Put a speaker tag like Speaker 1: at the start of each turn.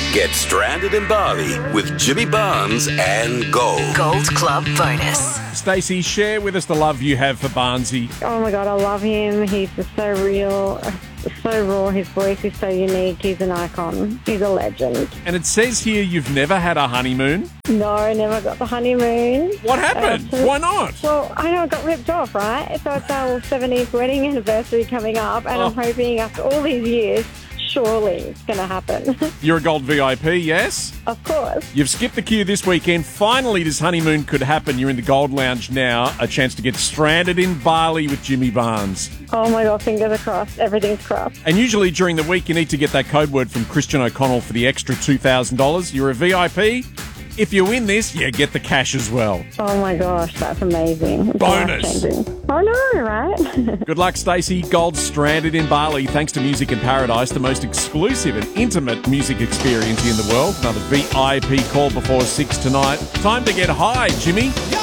Speaker 1: Get stranded in Bali with Jimmy Barnes and Gold.
Speaker 2: Gold Club bonus.
Speaker 3: Stacey, share with us the love you have for Barnesy.
Speaker 4: Oh my God, I love him. He's just so real, so raw. His voice is so unique. He's an icon. He's a legend.
Speaker 3: And it says here you've never had a honeymoon.
Speaker 4: No, never got the honeymoon.
Speaker 3: What happened? Why not?
Speaker 4: Well, I know it got ripped off, right? So it's our 70th wedding anniversary coming up, and I'm hoping after all these years, surely it's going to happen.
Speaker 3: You're a Gold VIP, yes?
Speaker 4: Of course.
Speaker 3: You've skipped the queue this weekend. Finally, this honeymoon could happen. You're in the Gold Lounge now. A chance to get stranded in Bali with Jimmy Barnes.
Speaker 4: Oh my God, fingers are crossed. Everything's crossed.
Speaker 3: And usually during the week, you need to get that code word from Christian O'Connell for the extra $2,000. You're a VIP. If you win this, you get the cash as well.
Speaker 4: Oh my gosh, that's amazing. It's
Speaker 3: Bonus.
Speaker 4: life-changing. I know, right?
Speaker 3: Good luck, Stacey. Gold stranded in Bali thanks to Music in Paradise, the most exclusive and intimate music experience in the world. Another VIP call before 6 tonight. Time to get high, Jimmy.